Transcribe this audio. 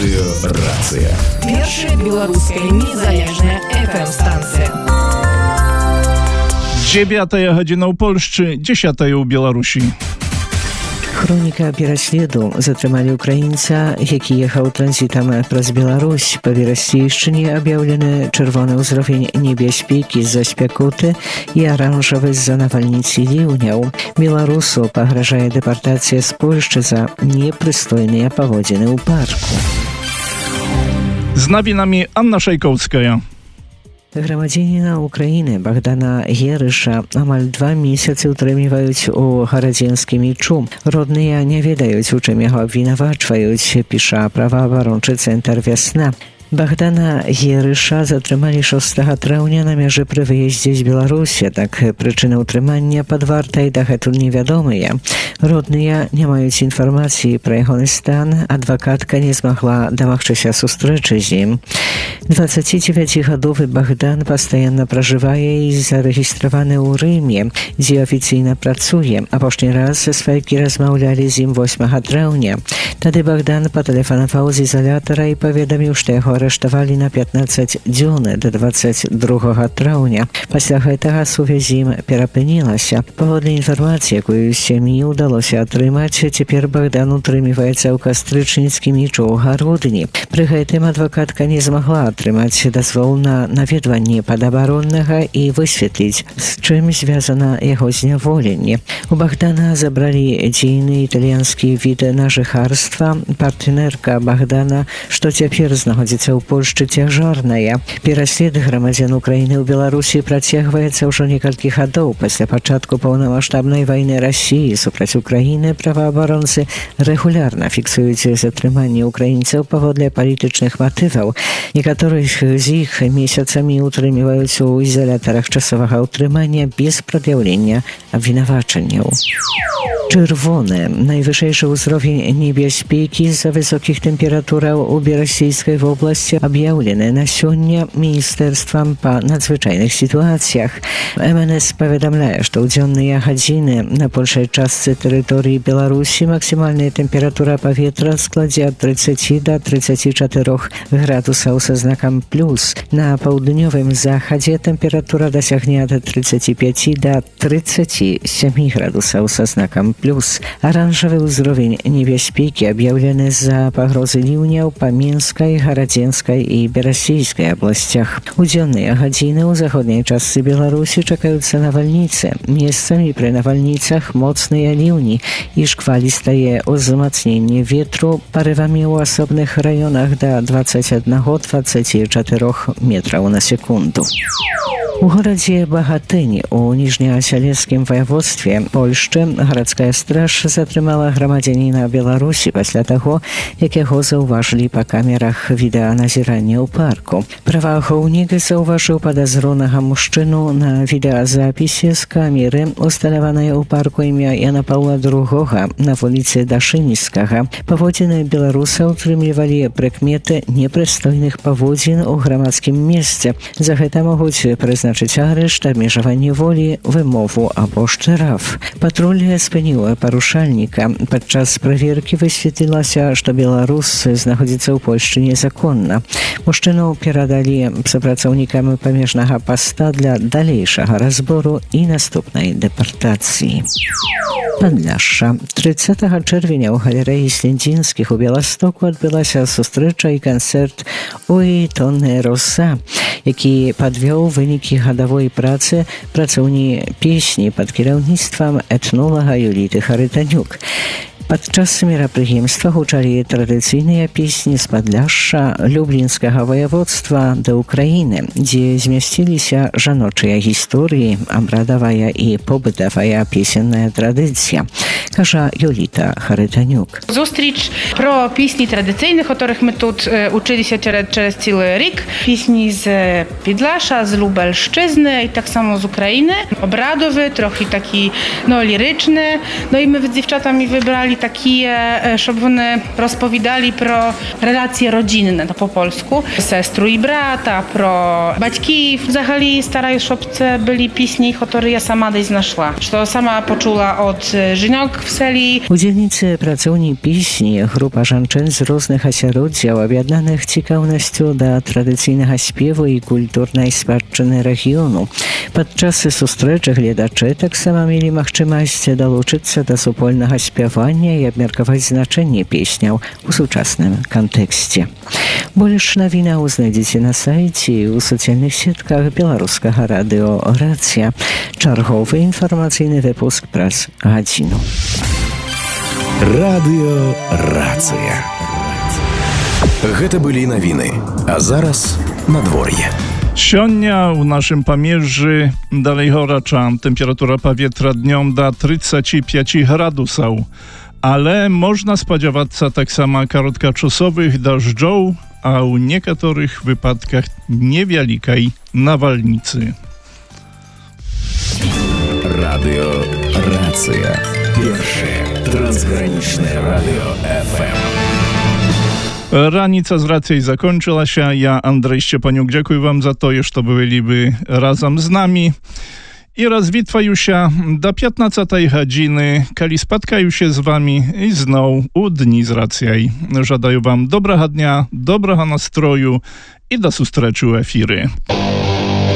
Радыёрацыя. Першая беларуская незалежная FM-станцыя. 9 гадзіна ў Польшчы, 10 у Беларусі. Хроніка пераследу. Затрымалі украінца, які ехаў транзітам праз Беларусь. Па Верасцейшчыне аб'яўлены чырвоны ўзровень небяспекі з-за спякоты і аранжавы з-за навальніцы ліўняў. Беларусу пагражае дэпартацыя з Польшчы за непрыстойныя паводзіны ў парку. З навінамі Анна Шайкоўская. Грамадзяніна Украіны Богдана Герыша амаль 2 месяцы ўтрымліваюць у гарадзенскім мічу. Родныя не ведаюць, у чым яго абвінавачваюць, піша праваабарончы цэнтр «Вясна». Богдана Герыша затрымалі 6 траўня на мяжы пры выездзе з Беларусі, так прычыны ўтрымання пад вартай дагэтуль невядомыя. Родныя не маюць інфармацыі пра ягоны стан, адвакатка не змагла дамагчыся сустрэчы з ім. 29-гадовы Богдан пастаянна пражывае і зарэгістраваны ў Рыме, дзе афіцыйна працуе. Апошні раз сваякі размаўлялі з ім 8 траўня. Тады Богдан патэлефанаваў з ізалятара і паведаміў, што яго арыштавалі на 15 дзён да 22 траўня. Пасля гэтага сувязь з ім перапынілася. Паводле інфармацыі, якую сям'і ўдалося атрымаць, цяпер Богдан утрымліваецца ў кастрычніцкім мічу ў Гародні. Пры гэтым адвакатка не змагла атрымаць дазвол на наведванне падабароннага і высветліць, з чым звязана яго зняволенне. У Богдана забралі дзейны італьянскі від на жыхарства. Партнерка Богдана, што цяпер знаходзіцца ў Польшчы, цяжарная. Пераслед грамадзян Украіны ў Беларусі працягваецца ўжо некалькі гадоў. Пасля пачатку паўнамаштабнай вайны Расіі супраць Украіны праваабаронцы рэгулярна фіксуюць затрыманне украінцаў паводле палітычных матываў. Некаторых з іх месяцамі утрымліваюць у ізалятарах часовага ўтрымання без прад'яўлення абвінавачанняў. Czerwone. Najwyższy uzrowień niebezpieki z-za wysokich temperaturów u Bierasijskiej w oblasti objawlone na сегодня Ministerstwem po nadzwyczajnych sytuacjach. MNS powiadamia, że udzielone godziny na polskiej części terytorii Białorusi maksymalna temperatura powietrza składzie od 30 do 34 gradusów ze znakiem plus. Na południowym zachodzie temperatura dosięgnie od 35 do 37 gradusów ze znakiem plus. Aranżowy uzrowień niebezpieki objawlony za pogrozy liwniał po Mińskiej, Garadzieńskiej i Bierasijskiej oblastiach. Udzielne godziny u zachodniej części Białorusi czekają nawalnice. Miejscami przy nawalnicach mocne liwni i szkwaliste wzmocnienie wiatru porywami u osobnych rejonach do 21-24 metrów na sekundę. U гороdzie Багатыни у Ніжнеасялецкім воеводстве Польшчы гарадская страж затрымала грамадзяніна Беларусі пасля таго, як яго заўважылі па камерах відэаназірання ў парку. Праваахоўнік заўважыў падазронага мужчыну на відэазапісе з камеры, усталяванай у парку імя Яна Паўла II на вуліцы Дашыніцкага. Паводзіны беларуса утрымлівалі прыкметы непрыстойных паводзін у грамадскім месцы. За гэта могуць прызначыць арышт, абмежаванне волі, вымову або штраф. Патруль спыніў парушальніка. Падчас праверкі высветлілася, што беларус знаходзіцца ў Польшчы незаконна. Мужчыну перадалі супрацоўнікам памежнага паста для далейшага разбору і наступнай дэпартацыі. Падляшша. 30 чэрвеня ў галерэі Слендзінскіх у Беластоку адбылася сустрэча і канцэрт «Ой, тонне роса», які падвёў вынікі гадавой працы працоўні песні пад кіраўніцтвам этнолага Юліты Харытанюк. Падчас мерапрыемства гучалі традыцыйныя песні з Падляшша, Люблінскага воеводства да Украіны, дзе змясціліся жаночыя гісторыі, абрадавая і побытавая песенная традыцыя, кажа Юліта Харытанюк. Зустріч про пісні традиційних, яких ми тут училися через цілий рік. Пісні з Підлаша, з Лубельщизни і так само з України. Обрадові, трохи такі ліричні. І ми з дівчатами вибрали takie, żeby one rozpowiadali pro relacje rodzinne, to po polsku, sestru i brata, pro батьків. Взагалі starają, żeby це byli pieśni, które ja sama dесь znaszła, że sama poczula od żeniok w seli. Удзельніцы працоўні песні, група жанчын з розных асяроддзяў, аб'яднаных цікаўнасцю да традыцыйнага спеву і культурнай спадчыны рэгіёну. Падчас сустрэчы гледачы таксама мелі магчымасць далучыцца да супольнага спявання і абмеркаваць значэнне песняў у сучасным кантэксце. Больш навінаў знайдзеце на сайце і ў сацыяльных сетках беларускага радыё «Рацыя». Чарговы інфармацыйны выпуск праз гадзіну. Радыё «Рацыя». Гэта былі навіны, а зараз надвор'е. Сёння ў нашым памежжы далей горача. Тэмпература паветра днём да 35 градусаў. Ale można spodziewać się tak samo krótkoczasowych deszczów, a u niektórych wypadkach niewielkiej nawalnicy. Radio Racja. Pierwsze transgraniczne radio FM. Ranica z Racji zakończyła się. Ja, Andrzej Szczepaniuk, dziękuję wam za to, że byliby razem z nami. I rozwitwają się do 15 godziny, kiedy spotkają się z wami i znowu u Dni z Racjaj. Żadaję wam dobrego dnia, dobrego nastroju i do zустрічі u efiry.